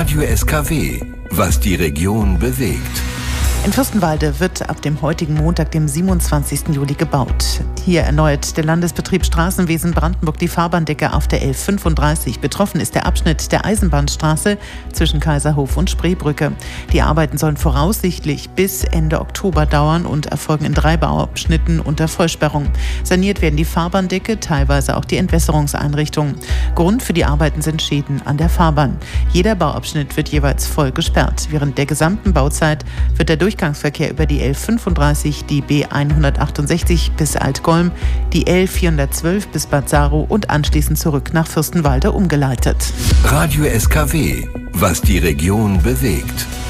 Radio SKW, was die Region bewegt. In Fürstenwalde wird ab dem heutigen Montag, dem 27. Juli, gebaut. Hier erneuert der Landesbetrieb Straßenwesen Brandenburg die Fahrbahndecke auf der L35. Betroffen ist der Abschnitt der Eisenbahnstraße zwischen Kaiserhof und Spreebrücke. Die Arbeiten sollen voraussichtlich bis Ende Oktober dauern und erfolgen in 3 Bauabschnitten unter Vollsperrung. Saniert werden die Fahrbahndecke, teilweise auch die Entwässerungseinrichtungen. Grund für die Arbeiten sind Schäden an der Fahrbahn. Jeder Bauabschnitt wird jeweils voll gesperrt. Während der gesamten Bauzeit wird der Durchgangsverkehr über die L35, die B168 bis Altgolm, die L412 bis Bad Saro und anschließend zurück nach Fürstenwalde umgeleitet. Radio SKW, was die Region bewegt.